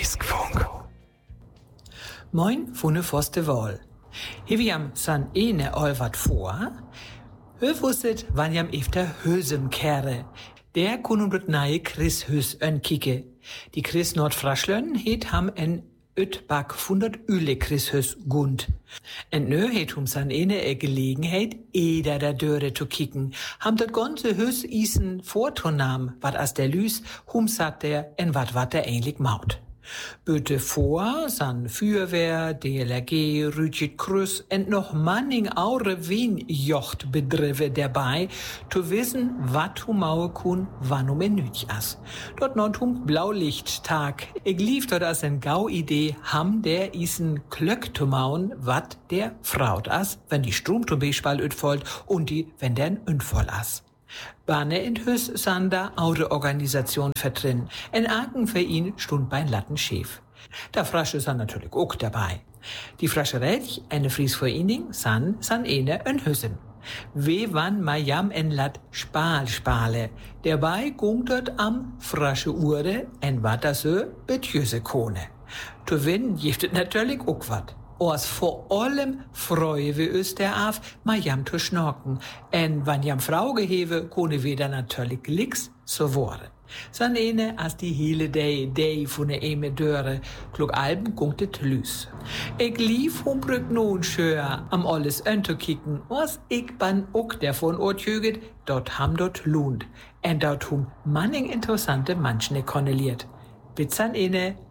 Friskfunk. Moin, vune Forste Wol. Hier wir am san ene all wat vor. Hö wusstet, wann jam efter Hösem kehre. Der kun dort nahe Chris Hös kicke. Die Chris Nordfraschlön het ham en Ötback 100 Üle Chris Hös gund. En nö het san ene Gelegenheit, eder der Döre zu kicken. Ham dat ganze Hös isen vortonam, wat as der Lüs, sagt der en wat der ähnlich maut. Bitte vor, san Feuerwehr, DLRG, Rütschit Krüss und noch manning aure Wien-Jocht Begriffe dabei, zu wissen, wat hu maue kun, wann nütch as. Dort not Blaulichttag. Ich lief dort as en Gau-Idee, ham der isen Klöck zu mauen, wat der fraut as, wenn die Strom zum Beispiel ütfollt und die, wenn der voll as. Banne in Hüs Sander aure Organisation vertrin. En Aken für ihn stund bein Lattenschef. Da Frasche san natürlich auch dabei. Die Frasche Rätch, eine Fries vor ihnen, san ene en Hüssen. We wann ma jam en Lat Spale. Dabei gungtert am Frasche Ure en Wattersö betjöse Kone. To win giftet natürlich auch wat. Oas vor allem freue wir uns der af, ma jam zu schnorken. En wann jam Frau gehewe, kone weder natürlich licks so wore. San ene as die hele day von der eme Döre, klug Alben gunktet lüs. Ich lief brück nun schör am alles zu kicken, was ich ban ook davon ortjöget, dort ham dort lund. En dort manning interessante Manschne konneliert. Bitzan ene,